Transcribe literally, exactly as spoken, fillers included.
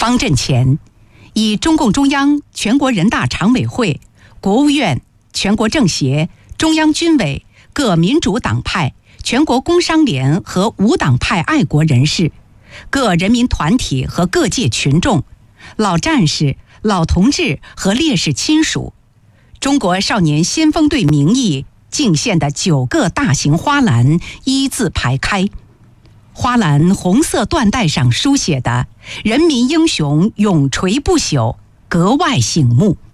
方阵前，以中共中央、全国人大常委会、国务院、全国政协、中央军委、各民主党派、全国工商联和无党派爱国人士、各人民团体和各界群众、老战士、老同志和烈士亲属，中国少年先锋队名义敬献的九个大型花篮一字排开，花篮红色缎带上书写的“人民英雄永垂不朽”格外醒目。